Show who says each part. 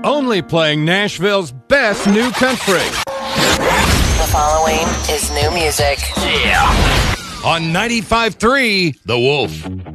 Speaker 1: Only playing Nashville's best new country.
Speaker 2: The following is new music.
Speaker 1: On 95.3 The Wolf.